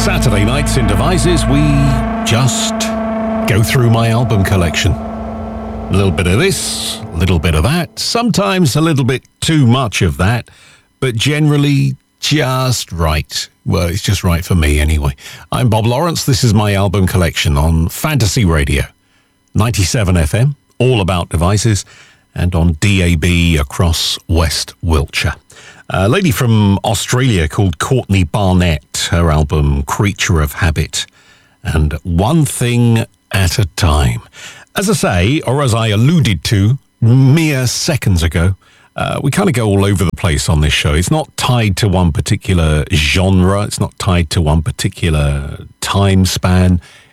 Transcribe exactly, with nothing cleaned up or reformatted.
Saturday nights in Devices, we just go through my album collection. A little bit of this, a little bit of that, sometimes a little bit too much of that, but generally just right. Well, it's just right for me anyway. I'm Bob Lawrence. This is my album collection on Fantasy Radio, ninety-seven F M, all about devices, and on D A B across West Wiltshire. A lady from Australia called Courtney Barnett, her album Creature of Habit, and One Thing at a Time. As I say, or as I alluded to mere seconds ago, uh, we kind of go all over the place on this show. It's not tied to one particular genre. It's not tied to one particular time span.